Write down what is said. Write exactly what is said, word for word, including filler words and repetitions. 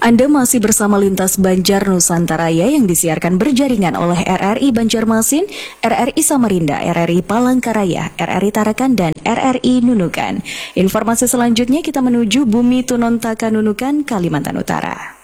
Anda masih bersama Lintas Banjar Nusantaraya yang disiarkan berjaringan oleh R R I Banjarmasin, R R I Samarinda, R R I Palangkaraya, R R I Tarakan, dan R R I Nunukan. Informasi selanjutnya kita menuju Bumi Tunontaka Nunukan, Kalimantan Utara.